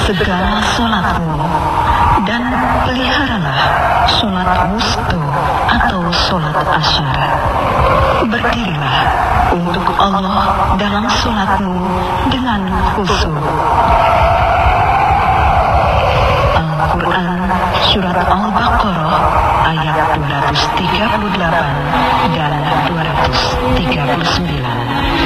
segala solatmu, dan peliharalah solat wustu atau solat asyar. Berdirilah untuk Allah dalam solatmu dengan khusyuk. Al-Quran Surat Al-Baqarah ayat 238 dan 239.